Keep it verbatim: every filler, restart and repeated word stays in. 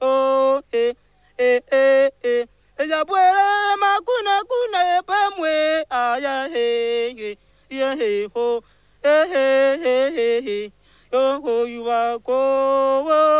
oh, eh, eh, eh, eh. Ella puede macuna cuna e pamwe aya he he yeah he ho eh eh eh eh yo ho you are go